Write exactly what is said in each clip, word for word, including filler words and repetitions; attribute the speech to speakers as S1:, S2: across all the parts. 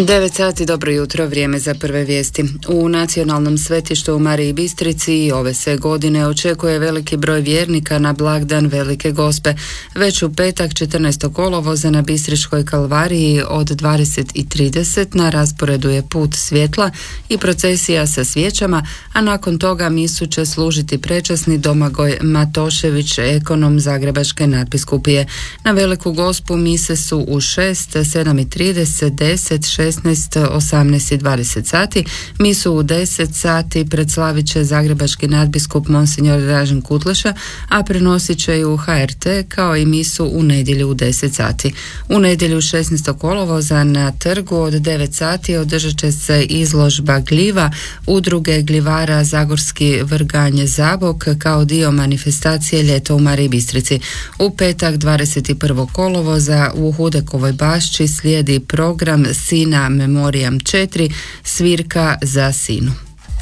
S1: devet sati, dobro jutro, vrijeme za prve vijesti. U nacionalnom svetištu u Mariji Bistrici i ove se godine očekuje veliki broj vjernika na blagdan Velike Gospe. Već u petak četrnaestog kolovoza na Bistričkoj kalvariji od dvadeset i trideset na rasporedu je put svjetla i procesija sa svijećama, a nakon toga misu će služiti prečasni Domagoj Matošević, ekonom Zagrebačke nadbiskupije. Na Veliku Gospu mise su u šest, sedam i trideset, deset, šesnaest, osamnaest i dvadeset sati. Misu u deset sati predslavit će zagrebački nadbiskup Monsignor Dražen Kutleša, a prenosit će ju H R T, kao i misu u nedjelju u deset sati. U nedjelju šesnaestog kolovoza na trgu od devet sati održat će se izložba gljiva Udruge gljivara Zagorski vrganje Zabok kao dio manifestacije Ljeto u Mariji Bistrici. U petak dvadeset prvog kolovoza u Hudekovoj bašči slijedi program Sina Memoriam četiri, svirka za Sinu.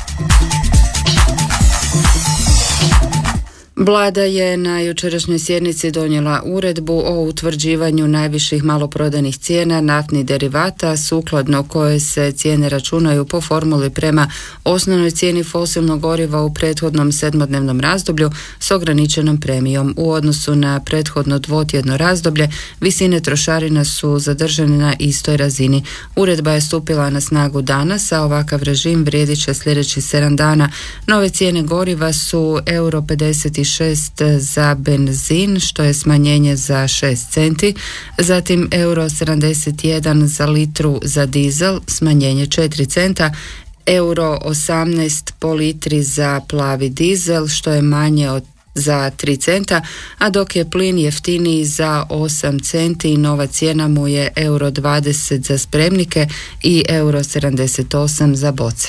S1: Vlada je na jučerašnjoj sjednici donijela uredbu o utvrđivanju najviših maloprodajnih cijena naftnih derivata, sukladno koje se cijene računaju po formuli prema osnovnoj cijeni fosilnog goriva u prethodnom sedmodnevnom razdoblju s ograničenom premijom. U odnosu na prethodno dvotjedno razdoblje visine trošarina su zadržane na istoj razini. Uredba je stupila na snagu danas, a ovakav režim vrijedit će sljedećih sedam dana. Nove cijene goriva su euro pedeset šest za benzin, što je smanjenje za šest centi, zatim euro sedamdeset jedan za litru za dizel, smanjenje četiri centa, euro osamnaest po litri za plavi dizel, što je manje od za tri centa, a dok je plin jeftiniji za osam centi, nova cijena mu je euro dvadeset za spremnike i euro sedamdeset osam za boce.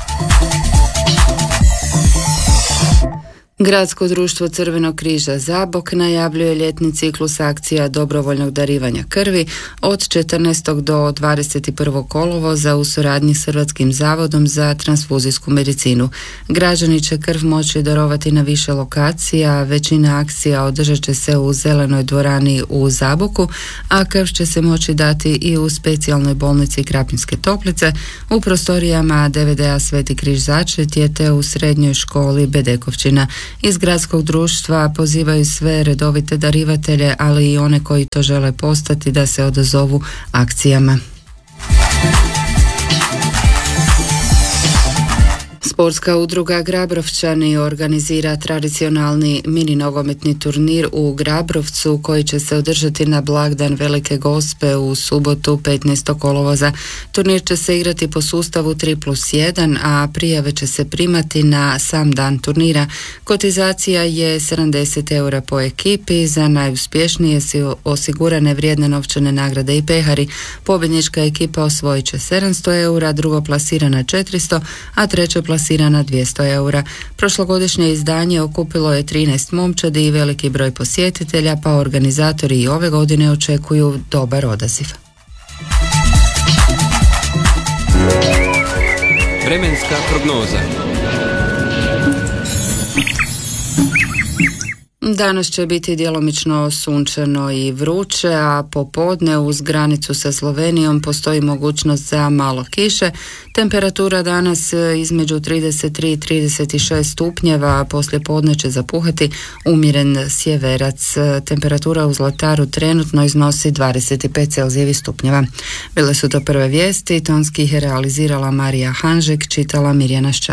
S1: Gradsko društvo Crvenog križa Zabok najavljuje ljetni ciklus akcija dobrovoljnog darivanja krvi od četrnaestog do dvadeset prvog kolovoza u suradnji s Hrvatskim zavodom za transfuzijsku medicinu. Građani će krv moći darovati na više lokacija, većina akcija održat će se u Zelenoj dvorani u Zaboku, a krv će se moći dati i u specijalnoj bolnici Krapinske Toplice, u prostorijama D V D A Sveti križ Začretje te u srednjoj školi Bedekovčina. Iz gradskog društva pozivaju sve redovite darivatelje, ali i one koji to žele postati, da se odazovu akcijama. Sportska udruga Grabrovčani organizira tradicionalni mini nogometni turnir u Grabrovcu koji će se održati na blagdan Velike Gospe u subotu petnaestog kolovoza. Turnir će se igrati po sustavu tri plus jedan, a prijave će se primati na sam dan turnira. Kotizacija je sedamdeset eura po ekipi, za najuspješnije su osigurane vrijedne novčane nagrade i pehari. Pobjednička ekipa osvojit će sedamsto eura, drugo plasirana četiristo, a treće plasirana na dvjesto eura. Prošlogodišnje izdanje okupilo je trinaest momčadi i veliki broj posjetitelja, pa organizatori i ove godine očekuju dobar odaziv.
S2: Vremenska prognoza.
S1: Danas će biti djelomično sunčano i vruće, a popodne uz granicu sa Slovenijom postoji mogućnost za malo kiše. Temperatura danas između trideset tri i trideset šest stupnjeva, a poslije podne će zapuhati umjeren sjeverac. Temperatura u Zlataru trenutno iznosi dvadeset pet celzijevih stupnjeva. Bile su to prve vijesti, tonski ih je realizirala Marija Hanžek, čitala Mirjana Ščak.